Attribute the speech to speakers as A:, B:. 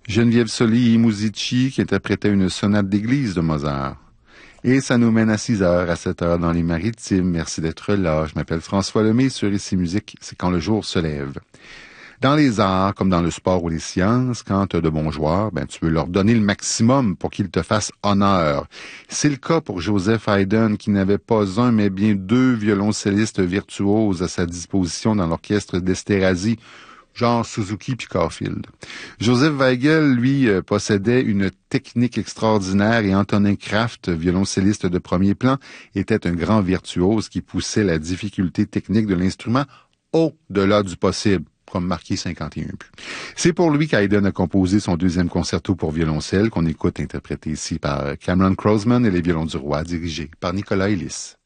A: Geneviève Soli-Musici qui interprétait une sonate d'église de Mozart. Et ça nous mène à 6h, à 7h dans les Maritimes. Merci d'être là. Je m'appelle François Lemay sur Ici Musique, c'est quand le jour se lève. Dans les arts, comme dans le sport ou les sciences, quand tu as de bons joueurs, tu veux leur donner le maximum pour qu'ils te fassent honneur. C'est le cas pour Joseph Haydn, qui n'avait pas un, mais bien deux violoncellistes virtuoses à sa disposition dans l'orchestre d'Esterházy, genre Suzuki puis Caulfield. Joseph Weigel, lui, possédait une technique extraordinaire et Antonin Kraft, violoncelliste de premier plan, était un grand virtuose qui poussait la difficulté technique de l'instrument au-delà du possible, comme marqué 51. C'est pour lui qu'Haydn a composé son deuxième concerto pour violoncelle, qu'on écoute interprété ici par Cameron Croasman et les violons du roi, dirigé par Nicolas Ellis.